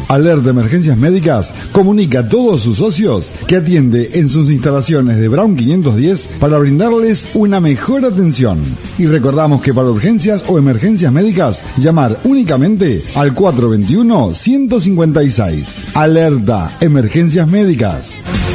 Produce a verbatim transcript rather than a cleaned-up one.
Alerta Emergencias Médicas comunica a todos sus socios que atiende en sus instalaciones de Brown quinientos diez para brindarles una mejor atención. Y recordamos que para urgencias o emergencias médicas, llamar únicamente al cuatro dos uno, uno cinco seis. Alerta Emergencias Médicas.